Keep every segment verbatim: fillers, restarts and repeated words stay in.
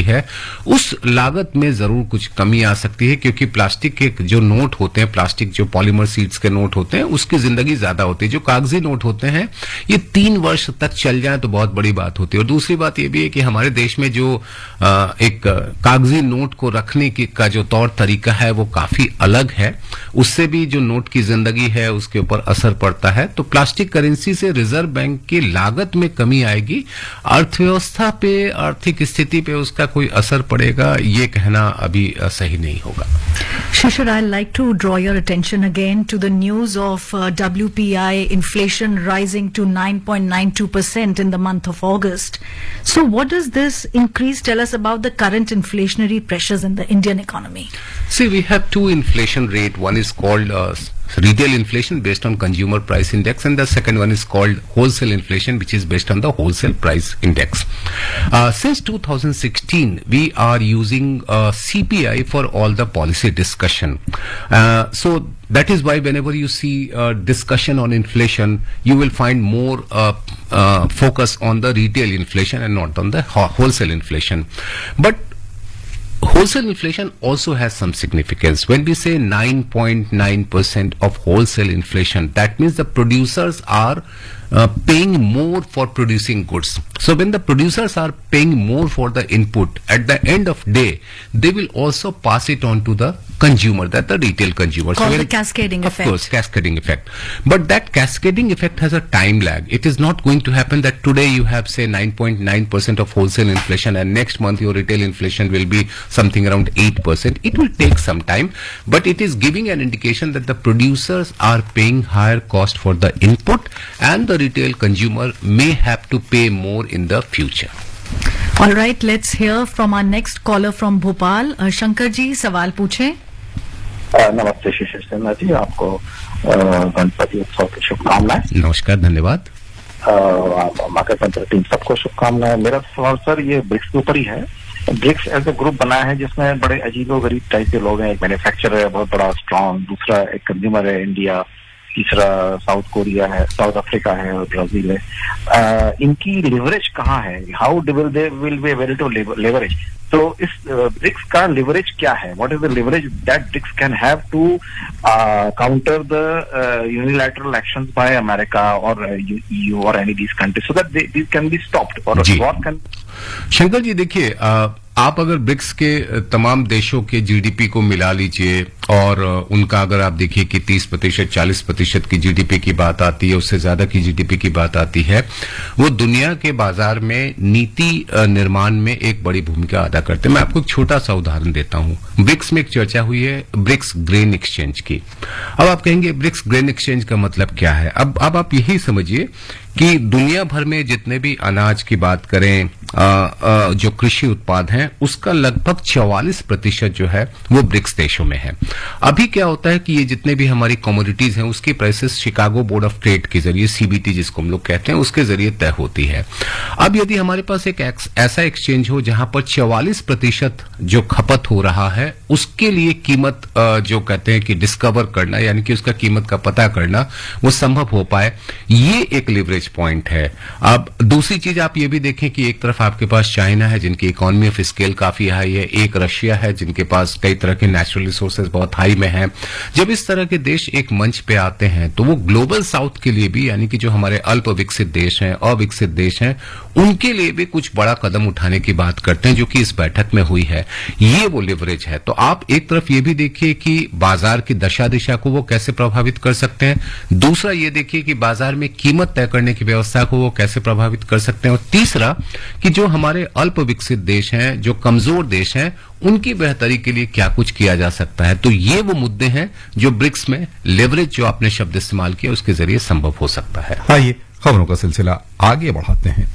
है, उस लागत में जरूर कुछ कमी आ सकती है, क्योंकि प्लास्टिक के जो नोट होते हैं, प्लास्टिक जो पॉलीमर सीड्स के नोट होते हैं, उसकी जिंदगी ज्यादा होती है। जो कागजी नोट होते हैं ये तीन वर्ष तक चल जाए तो बहुत बड़ी बात होती है। और दूसरी बात ये भी है कि हमारे देश में जो आ, एक कागजी नोट को रखने की का जो तौर तरीका है वो काफी अलग है, उससे भी जो नोट की जिंदगी है उसके ऊपर असर पड़ता है। तो प्लास्टिक करेंसी से रिजर्व बैंक की लागत में कमी आएगी, अर्थव्यवस्था पे, आर्थिक स्थिति पे उसका कोई असर पड़ेगा ये कहना अभी सही नहीं होगा। Shishir, I'd like to draw your attention again to the news of uh, W P I inflation rising to nine point nine two percent in the month of August. So what does this increase tell us about the current inflationary pressures in the Indian economy? See, we have two inflation rate. One is called uh, retail inflation based on consumer price index, and the second one is called wholesale inflation, which is based on the wholesale price index. Uh, since two thousand sixteen, we are using uh, C P I for all the policy discussion. Uh, so that is why whenever you see uh, discussion on inflation, you will find more uh, uh, focus on the retail inflation and not on the wholesale inflation. But wholesale inflation also has some significance. When we say nine point nine percent of wholesale inflation, that means the producers are uh, paying more for producing goods. So when the producers are paying more for the input, at the end of day, they will also pass it on to the consumer, that the retail consumer. Called so the cascading of effect. Of course, cascading effect. But that cascading effect has a time lag. It is not going to happen that today you have say nine point nine percent of wholesale inflation and next month your retail inflation will be something around eight percent. It will take some time, but it is giving an indication that the producers are paying higher cost for the input and the retail consumer may have to pay more in the future. All right, let's hear from our next caller from Bhopal. Uh, Shankar ji, सवाल पूछें. नमस्ते शिशिर सिन्हा जी, आपको गणपति उत्सव की शुभकामनाएं। नमस्कार, धन्यवाद। मकर तंत्र टीम सबको शुभकामनाएं। मेरा सवाल सर ये ब्रिक्स के ऊपर ही है। ब्रिक्स एज ए ग्रुप बनाया है जिसमें बड़े अजीबो गरीब टाइप के लोग हैं। एक मैन्युफैक्चरर है बहुत बड़ा स्ट्रॉन्ग, दूसरा एक कंज्यूमर है इंडिया, तीसरा साउथ कोरिया है, साउथ अफ्रीका है और ब्राजील है। uh, इनकी लिवरेज कहाँ है? How will they will be able to leverage? तो इस ब्रिक्स uh, का लिवरेज क्या है? What is the leverage that BRICS can have to counter the unilateral actions by America और ईयू और any these countries so that these can be stopped और war can. Shankar ji देखिए, आप अगर ब्रिक्स के तमाम देशों के जीडीपी को मिला लीजिए और उनका अगर आप देखिए कि तीस प्रतिशत चालीस प्रतिशत की जीडीपी की बात आती है, उससे ज्यादा की जीडीपी की बात आती है, वो दुनिया के बाजार में नीति निर्माण में एक बड़ी भूमिका अदा करते हैं। मैं आपको एक छोटा सा उदाहरण देता हूं। ब्रिक्स में एक चर्चा हुई है ब्रिक्स ग्रेन एक्सचेंज की। अब आप कहेंगे ब्रिक्स ग्रेन एक्सचेंज का मतलब क्या है? अब अब आप यही समझिए कि दुनिया भर में जितने भी अनाज की बात करें, आ, आ, जो कृषि उत्पाद हैं, उसका लगभग चौवालीस प्रतिशत जो है वो ब्रिक्स देशों में है। अभी क्या होता है कि ये जितने भी हमारी कमोडिटीज हैं उसकी prices Chicago board of trade के जरिए, सीबीटी जिसको हम लोग कहते हैं, उसके जरिए तय होती है। अब यदि हमारे पास एक ऐसा एक्सचेंज हो जहां पर चौवालीस प्रतिशत जो खपत हो रहा है उसके लिए कीमत जो कहते हैं कि डिस्कवर करना, यानी कि उसका कीमत का पता करना, वो संभव हो पाए, ये एक लिवरेज पॉइंट है। अब दूसरी चीज आप ये भी देखें कि एक तरफ आपके पास चाइना है जिनकी इकोनॉमी ऑफ स्केल काफी हाई है, एक रशिया है जिनके पास कई तरह के नेचुरल रिसोर्सेज बहुत हाई में हैं। जब इस तरह के देश एक मंच पे आते हैं तो वो ग्लोबल साउथ के लिए भी, यानी कि जो हमारे अल्प विकसित देश हैं, अविकसित देश हैं, उनके लिए भी कुछ बड़ा कदम उठाने की बात करते हैं, जो कि इस बैठक में हुई है। ये वो लिवरेज है। तो आप एक तरफ ये भी देखिए कि बाजार की दशा दिशा को वो कैसे प्रभावित कर सकते हैं, दूसरा ये देखिए कि बाजार में कीमत तय करने की व्यवस्था को वो कैसे प्रभावित कर सकते हैं, और तीसरा कि जो हमारे अल्प विकसित देश हैं, जो कमजोर देश हैं, उनकी बेहतरी के लिए क्या कुछ किया जा सकता है। तो ये वो मुद्दे हैं जो ब्रिक्स में लिवरेज, जो आपने शब्द इस्तेमाल किया, उसके जरिए संभव हो सकता है। आइए खबरों का सिलसिला आगे बढ़ाते हैं।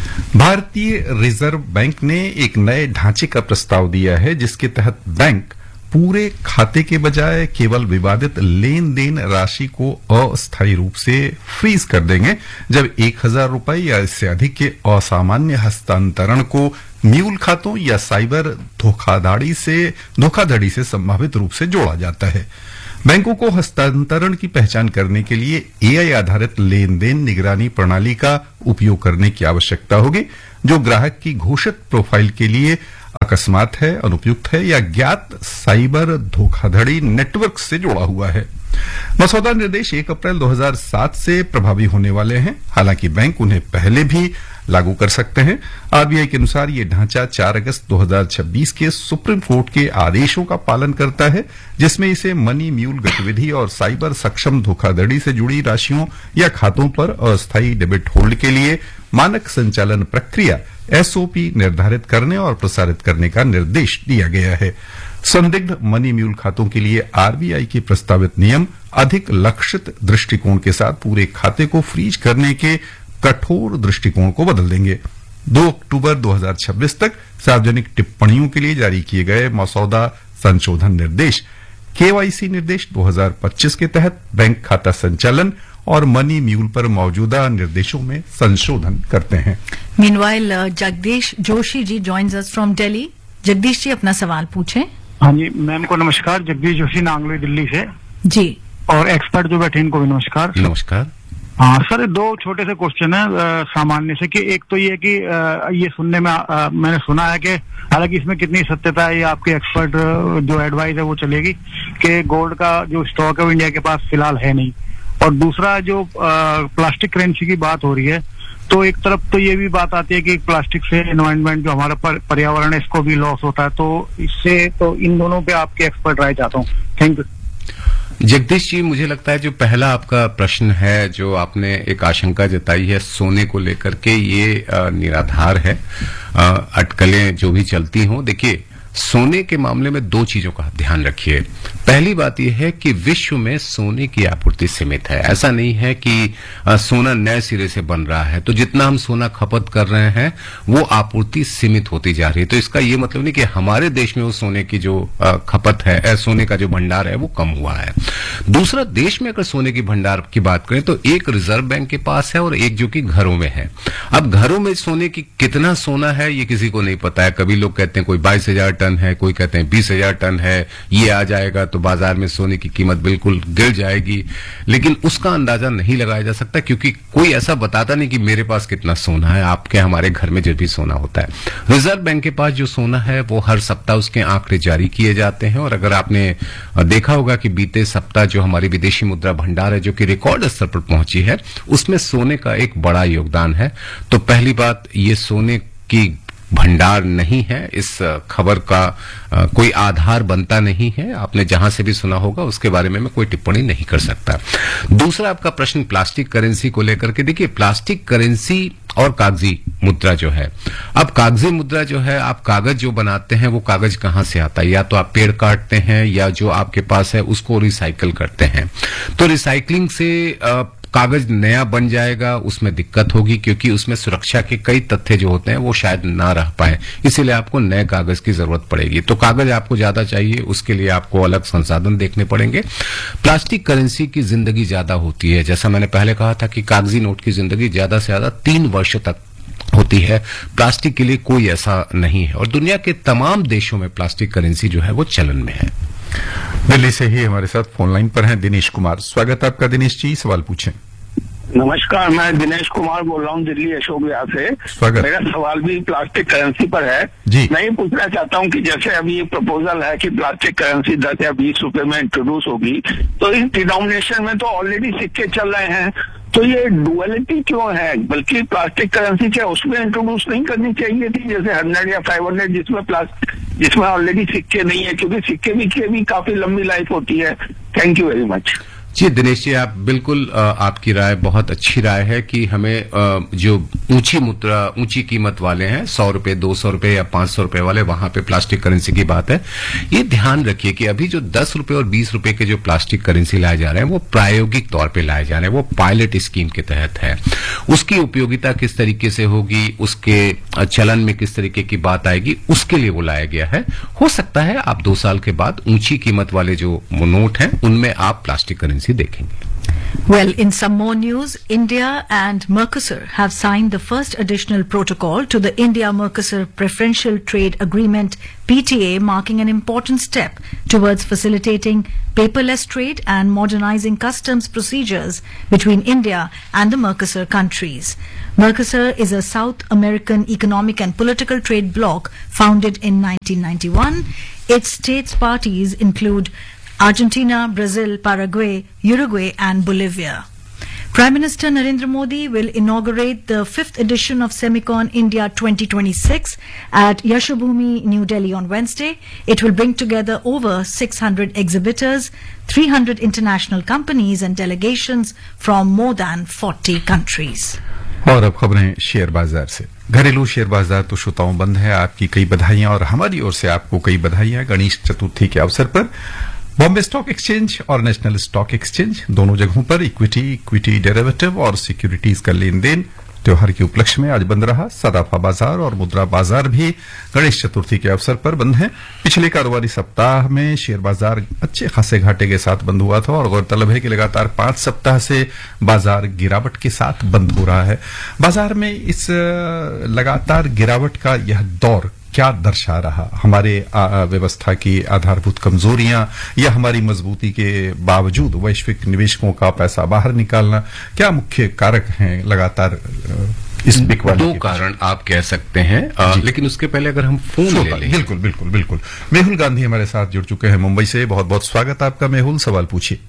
भारतीय रिजर्व बैंक ने एक नए ढांचे का प्रस्ताव दिया है जिसके तहत बैंक पूरे खाते के बजाय केवल विवादित लेन देन राशि को अस्थायी रूप से फ्रीज कर देंगे जब एक हजार रुपए या इससे अधिक के असामान्य हस्तांतरण को म्यूल खातों या साइबर धोखाधड़ी से धोखाधड़ी से संभावित रूप से जोड़ा जाता है। बैंकों को हस्तांतरण की पहचान करने के लिए एआई आधारित लेन देन निगरानी प्रणाली का उपयोग करने की आवश्यकता होगी, जो ग्राहक की घोषित प्रोफाइल के लिए अकस्मात है, अनुपयुक्त है या ज्ञात साइबर धोखाधड़ी नेटवर्क से जुड़ा हुआ है। मसौदा निर्देश एक अप्रैल दो हज़ार सात से प्रभावी होने वाले हैं। हालांकि बैंक उन्हें पहले भी लागू कर सकते हैं। आरबीआई के अनुसार ये ढांचा चार अगस्त दो हज़ार छब्बीस के सुप्रीम कोर्ट के आदेशों का पालन करता है, जिसमें इसे मनी म्यूल गतिविधि और साइबर सक्षम धोखाधड़ी से जुड़ी राशियों या खातों पर अस्थायी डेबिट होल्ड के लिए मानक संचालन प्रक्रिया एसओपी निर्धारित करने और प्रसारित करने का निर्देश दिया गया है। संदिग्ध मनी म्यूल खातों के लिए आरबीआई के प्रस्तावित नियम अधिक लक्षित दृष्टिकोण के साथ पूरे खाते को फ्रीज करने के कठोर दृष्टिकोण को बदल देंगे। दो अक्टूबर दो हज़ार छब्बीस तक सार्वजनिक टिप्पणियों के लिए जारी किए गए मसौदा संशोधन निर्देश केवाईसी निर्देश दो हज़ार पच्चीस के तहत बैंक खाता संचालन और मनी म्यूल पर मौजूदा निर्देशों में संशोधन करते हैं। Meanwhile, uh, Jagdish Joshi ji joins us from Delhi. Jagdish ji अपना सवाल पूछें। हाँ जी, मैम को नमस्कार। जगदीश जोशी नांगलोई दिल्ली से जी, और एक्सपर्ट जो बैठे इनको भी नमस्कार। नमस्कार। हाँ सर, दो छोटे से क्वेश्चन है आ, सामान्य से कि एक तो ये कि आ, ये सुनने में आ, मैंने सुना है कि हालांकि इसमें कितनी सत्यता है ये आपके एक्सपर्ट जो एडवाइस है वो चलेगी कि गोल्ड का जो स्टॉक है वो इंडिया के पास फिलहाल है नहीं। और दूसरा जो आ, प्लास्टिक करेंसी की बात हो रही है, तो एक तरफ तो ये भी बात आती है कि प्लास्टिक से एनवायरनमेंट जो हमारा पर्यावरण है इसको भी लॉस होता है, तो इससे तो इन दोनों पे आपके एक्सपर्ट राय चाहता हूँ। Thank you. जगदीश जी, मुझे लगता है जो पहला आपका प्रश्न है, जो आपने एक आशंका जताई है सोने को लेकर के, ये निराधार है। अटकलें जो भी चलती हों, देखिए सोने के मामले में दो चीजों का ध्यान रखिए। पहली बात यह है कि विश्व में सोने की आपूर्ति सीमित है। ऐसा नहीं है कि सोना नए सिरे से बन रहा है, तो जितना हम सोना खपत कर रहे हैं वो आपूर्ति सीमित होती जा रही है। तो इसका ये मतलब नहीं कि हमारे देश में वो सोने की जो खपत है, सोने का जो भंडार है वो कम हुआ है। दूसरा, देश में अगर सोने की भंडार की बात करें तो एक रिजर्व बैंक के पास है और एक जो कि घरों में है। अब घरों में सोने की कितना सोना है ये किसी को नहीं पता है। कभी लोग कहते हैं कोई बाईस हजार टन है, कोई कहते हैं बीस हजार टन है, ये आ जाएगा तो बाजार में सोने की कीमत बिल्कुल गिर जाएगी। लेकिन उसका अंदाजा नहीं लगाया जा सकता, क्योंकि कोई ऐसा बताता नहीं कि मेरे पास कितना सोना है। आपके हमारे घर में जो भी सोना होता है, रिजर्व बैंक के पास जो सोना है वो हर सप्ताह उसके आंकड़े जारी किए जाते हैं। और अगर आपने देखा होगा कि बीते सप्ताह जो हमारी विदेशी मुद्रा भंडार है, जो कि रिकॉर्ड स्तर पर पहुंची है, उसमें सोने का एक बड़ा योगदान है। तो पहली बात, ये सोने की भंडार नहीं है, इस खबर का आ, कोई आधार बनता नहीं है। आपने जहां से भी सुना होगा उसके बारे में मैं कोई टिप्पणी नहीं कर सकता। दूसरा आपका प्रश्न प्लास्टिक करेंसी को लेकर के, देखिए प्लास्टिक करेंसी और कागजी मुद्रा जो है, अब कागजी मुद्रा जो है, आप कागज जो बनाते हैं वो कागज कहां से आता है? या तो आप पेड़ काटते हैं या जो आपके पास है उसको रिसाइकल करते हैं। तो रिसाइकलिंग से आ, कागज नया बन जाएगा, उसमें दिक्कत होगी, क्योंकि उसमें सुरक्षा के कई तथ्य जो होते हैं वो शायद ना रह पाए, इसीलिए आपको नए कागज की जरूरत पड़ेगी। तो कागज आपको ज्यादा चाहिए, उसके लिए आपको अलग संसाधन देखने पड़ेंगे। प्लास्टिक करेंसी की जिंदगी ज्यादा होती है, जैसा मैंने पहले कहा था कि कागजी नोट की जिंदगी ज्यादा से ज्यादा तीन वर्ष तक होती है। प्लास्टिक के लिए कोई ऐसा नहीं है, और दुनिया के तमाम देशों में प्लास्टिक करेंसी जो है वो चलन में है। दिल्ली से ही हमारे साथ फोन लाइन पर हैं दिनेश कुमार। स्वागत है आपका दिनेश जी, सवाल पूछें। नमस्कार, मैं दिनेश कुमार बोल रहा हूँ दिल्ली अशोक विहार से। स्वागत। मेरा सवाल भी प्लास्टिक करेंसी पर है जी। मैं ये पूछना चाहता हूँ कि जैसे अभी ये प्रपोजल है कि प्लास्टिक करेंसी दस या बीस रुपए में इंट्रोड्यूस होगी, तो इस डिनोमिनेशन में तो ऑलरेडी सिक्के चल रहे हैं, तो ये डुअलिटी क्यों है? बल्कि प्लास्टिक करेंसी क्या उसमें इंट्रोड्यूस नहीं करनी चाहिए थी, जैसे हंड्रेड या फाइव हंड्रेड जिसमें प्लास्टिक जिसमें ऑलरेडी सिक्के नहीं है, क्योंकि सिक्के भी के भी काफी लंबी लाइफ होती है। Thank you very much. जी दिनेश जी, आप बिल्कुल, आपकी राय बहुत अच्छी राय है कि हमें जो ऊंची मुद्रा ऊंची कीमत वाले हैं, सौ रुपए दो सौ रुपए या पांच सौ रुपए वाले, वहां पे प्लास्टिक करेंसी की बात है। ये ध्यान रखिए कि अभी जो दस रुपए और बीस रुपए के जो प्लास्टिक करेंसी लाए जा रहे हैं वो प्रायोगिक तौर पे लाए जा रहे हैं, वो पायलट स्कीम के तहत है। उसकी उपयोगिता किस तरीके से होगी, उसके चलन में किस तरीके की बात आएगी, उसके लिए वो लाया गया है। हो सकता है आप दो साल के बाद ऊंची कीमत वाले जो नोट हैं उनमें आप प्लास्टिक करेंसी देखेंगे। Well, in some more news, India and Mercosur have signed the first additional protocol to the India-Mercosur Preferential Trade Agreement P T A, marking an important step towards facilitating paperless trade and modernizing customs procedures between India and the Mercosur countries. Mercosur is a South American economic and political trade bloc founded in nineteen ninety-one. Its states parties include Argentina, Brazil, Paraguay, Uruguay and Bolivia. Prime Minister Narendra Modi will inaugurate the fifth edition of Semicon India twenty twenty-six at Yashobhoomi, New Delhi on Wednesday. It will bring together over six hundred exhibitors, three hundred international companies and delegations from more than forty countries. और अब खबरें share बाजार से। घरेलू share बाजार तो श्रोताओं बंद है। आपकी कई बधाइयां और हमारी ओर से आपको कई बधाइयां गणेश चतुर्थी के अवसर पर। बॉम्बे स्टॉक एक्सचेंज और नेशनल स्टॉक एक्सचेंज दोनों जगहों पर इक्विटी, इक्विटी डेरिवेटिव और सिक्योरिटीज का लेन देन त्योहार के उपलक्ष्य में आज बंद रहा। सदाफा बाजार और मुद्रा बाजार भी गणेश चतुर्थी के अवसर पर बंद हैं। पिछले कारोबारी सप्ताह में शेयर बाजार अच्छे खासे घाटे के साथ बंद हुआ था और गौरतलब है कि लगातार पांच सप्ताह से बाजार गिरावट के साथ बंद हो रहा है। बाजार में इस लगातार गिरावट का यह दौर क्या दर्शा रहा? हमारे व्यवस्था की आधारभूत कमजोरियां या हमारी मजबूती के बावजूद वैश्विक निवेशकों का पैसा बाहर निकालना, क्या मुख्य कारक हैं लगातार इस बिकवाली? दो कारण आप कह सकते हैं, आ, लेकिन उसके पहले अगर हम फोन ले लें। बिल्कुल बिल्कुल बिल्कुल। मेहुल गांधी हमारे साथ जुड़ चुके हैं मुंबई से। बहुत बहुत स्वागत आपका मेहुल, सवाल पूछिए।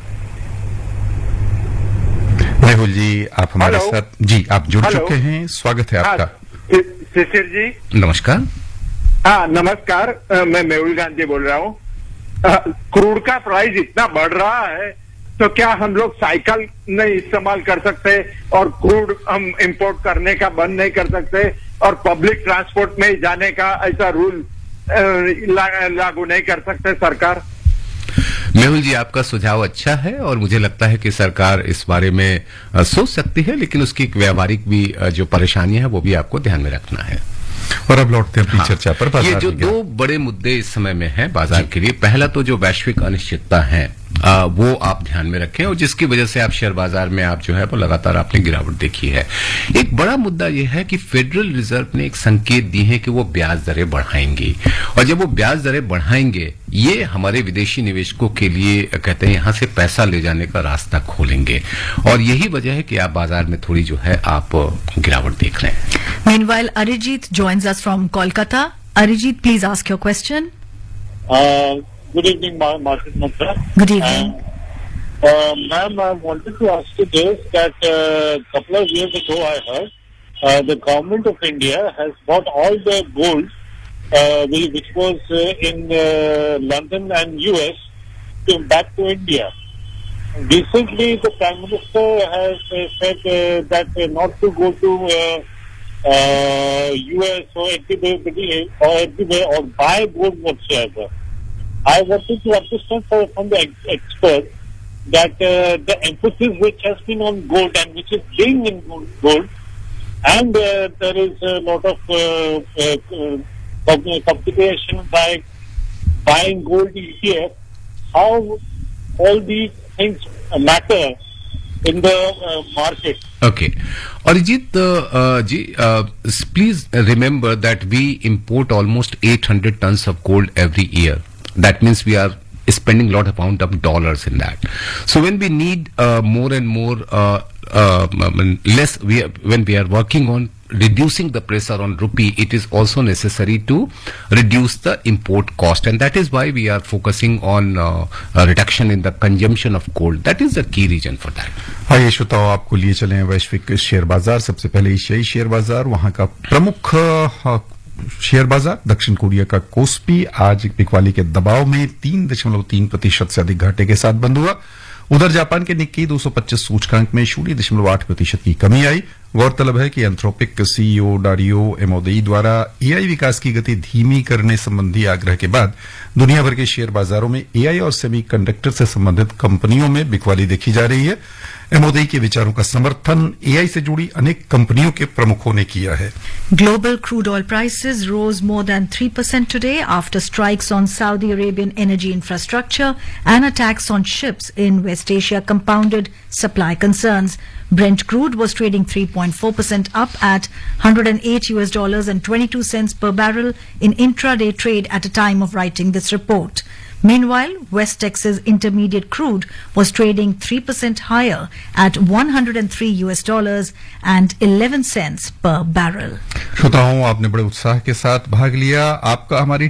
मेहुल जी आप हमारे साथ, जी आप जुड़ चुके हैं, स्वागत है आपका। शिशिर जी नमस्कार। हाँ नमस्कार, आ, मैं मेहुल गांधी बोल रहा हूँ। क्रूड का प्राइस इतना बढ़ रहा है तो क्या हम लोग साइकिल नहीं इस्तेमाल कर सकते और क्रूड हम इंपोर्ट करने का बंद नहीं कर सकते और पब्लिक ट्रांसपोर्ट में जाने का ऐसा रूल ला, लागू नहीं कर सकते सरकार? मेहुल जी आपका सुझाव अच्छा है और मुझे लगता है कि सरकार इस बारे में आ, सोच सकती है, लेकिन उसकी एक व्यावहारिक भी आ, जो परेशानियां हैं वो भी आपको ध्यान में रखना है। और अब लौटते हैं अपनी हाँ, चर्चा पर। ये जो दो बड़े मुद्दे इस समय में हैं बाजार के लिए, पहला तो जो वैश्विक अनिश्चितता है आ, वो आप ध्यान में रखें और जिसकी वजह से आप शेयर बाजार में आप जो है वो लगातार आपने गिरावट देखी है। एक बड़ा मुद्दा यह है कि फेडरल रिजर्व ने एक संकेत दी है कि वो ब्याज दरें बढ़ाएंगी और जब वो ब्याज दरें बढ़ाएंगे ये हमारे विदेशी निवेशकों के लिए कहते हैं यहां से पैसा ले जाने का रास्ता खोलेंगे और यही वजह है कि आप बाजार में थोड़ी जो है आप गिरावट देख रहे हैं। Meanwhile, Arijit joins us from Kolkata. Arijit, please ask your question. Uh, good evening, Market Matra. Good evening. Uh, uh, ma'am, I wanted to ask you this, that a uh, couple of years ago I heard uh, the government of India has bought all the gold uh, which was uh, in uh, London and U S to back to India. Recently, the Prime Minister has uh, said uh, that uh, not to go to uh, uh, U S or anywhere or anywhere or buy gold whatsoever. I wanted to understand for, from the ex- expert that uh, the emphasis which has been on gold and which is being in gold, and uh, there is a lot of uh, uh, competition by buying gold E T F. How all these things matter in the uh, market? Okay. Arijit uh, ji, uh, please remember that we import almost eight hundred tons of gold every year. That means we are spending a lot of amount of dollars in that. So when we need uh, more and more uh, uh, less, we are, when we are working on reducing the pressure on rupee, it is also necessary to reduce the import cost, and that is why we are focusing on uh, a reduction in the consumption of gold. That is the key reason for that. आइए श्रोताओ, आपको लिए चले वैश्विक share बाजार। सबसे पहले एशियाई share बाजार, वहां का प्रमुख शेयर बाजार दक्षिण कोरिया का कोस्पी आज बिकवाली के दबाव में तीन दशमलव तीन प्रतिशत से अधिक घाटे के साथ बंद हुआ। उधर जापान के निक्की दो सौ पच्चीस सूचकांक में शून्य दशमलव आठ प्रतिशत की कमी आई। गौरतलब है कि एंथ्रोपिक सीईओ डारियो एमोदेई द्वारा एआई विकास की गति धीमी करने संबंधी आग्रह के बाद दुनिया भर के शेयर बाजारों में एआई और सेमीकंडक्टर से संबंधित कंपनियों में बिकवाली देखी जा रही है। एमोदेई के विचारों का समर्थन एआई से जुड़ी अनेक कंपनियों के प्रमुखों ने किया है। Global crude oil prices rose more than three percent today after strikes on Saudi Arabian energy infrastructure and attacks on ships in West Asia compounded supply concerns. Brent crude was trading three point four percent up at one hundred eight U S dollars and twenty-two cents per barrel in intraday trade at a time of writing this report. Meanwhile, West Texas Intermediate crude was trading three percent higher at one hundred three U S dollars and eleven cents per barrel. श्रोताओं, आपने बड़े उत्साह के साथ भाग लिया। आपका हमारी